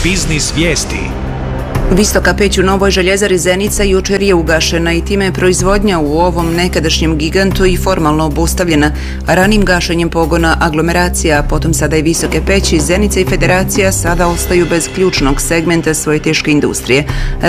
Biznis vijesti. Visoka peć u Novoj željezari Zenica jučer je ugašena i time je proizvodnja u ovom nekadašnjem gigantu i formalno obustavljena, a ranim gašenjem pogona aglomeracija, a potom sada i Visoke peći, Zenica i Federacija sada ostaju bez ključnog segmenta svoje teške industrije.